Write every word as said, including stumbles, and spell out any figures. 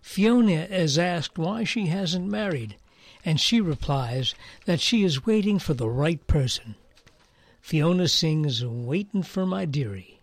Fiona is asked why she hasn't married, and she replies that she is waiting for the right person. Fiona sings Waitin' for My Dearie.